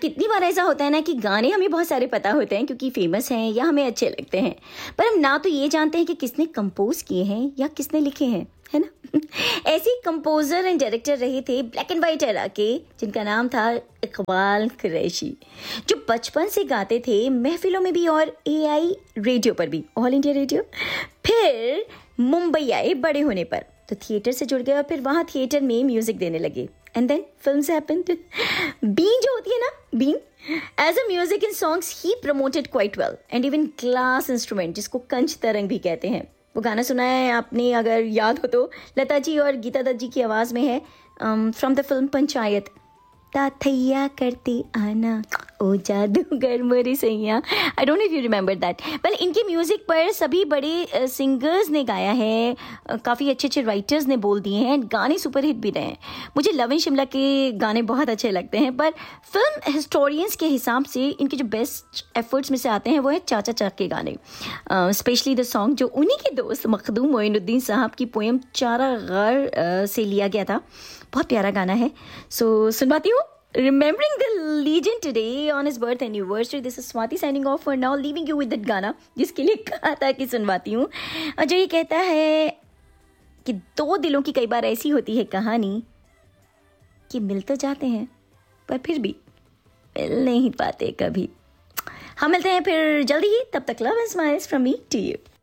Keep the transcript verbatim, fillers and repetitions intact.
कितनी बार ऐसा होता है ना कि गाने हमें बहुत सारे पता होते हैं क्योंकि फेमस हैं या हमें अच्छे लगते हैं, पर हम ना तो ये जानते हैं कि किसने कंपोज किए हैं या किसने लिखे हैं, है ना। ऐसे कंपोजर एंड डायरेक्टर रहे थे ब्लैक एंड वाइट एरा के, जिनका नाम था इकबाल कुरैशी, जो बचपन से गाते थे महफिलों में भी और एआई रेडियो पर भी, ऑल इंडिया रेडियो। फिर मुंबई आए बड़े होने पर, तो थिएटर से जुड़ गए और फिर वहाँ थिएटर में म्यूजिक देने लगे। And then films happened. Been जो होती है ना, been, as a music in songs he promoted quite well and even glass instrument, जिसको कंच तरंग भी कहते हैं, वो गाना सुना है आपने अगर याद हो तो, लता जी और गीता दत्त जी की आवाज़ में है, फ्रॉम द फिल्म पंचायत। ताथैया करती आना ओ जादूगर मोरे सैया। I don't know if you remember that. Well, इनके म्यूज़िक पर सभी बड़े सिंगर्स ने गाया है, काफ़ी अच्छे अच्छे राइटर्स ने बोल दिए हैं एंड गाने सुपर हिट भी रहे हैं। मुझे लव इन शिमला के गाने बहुत अच्छे लगते हैं, पर फिल्म हिस्टोरियंस के हिसाब से इनके जो बेस्ट एफर्ट्स में से आते हैं वो है चाचा चाक के गाने, स्पेशली द सॉन्ग जो उन्हीं के दोस्त मखदूम मोइनुद्दीन साहब की पोएम चारा गार uh, से लिया गया था। बहुत प्यारा गाना है, सो सुनवाती हूँ। Remembering the legend today on his birth anniversary, this is Swati signing off for now, leaving you with that गाना जिसके लिए कहा था कि सुनवाती हूँ। और जो ये कहता है कि दो दिलों की कई बार ऐसी होती है कहानी कि मिल तो जाते हैं पर फिर भी मिल नहीं पाते कभी। हम मिलते हैं फिर जल्दी ही, तब तक love and smiles from me to you.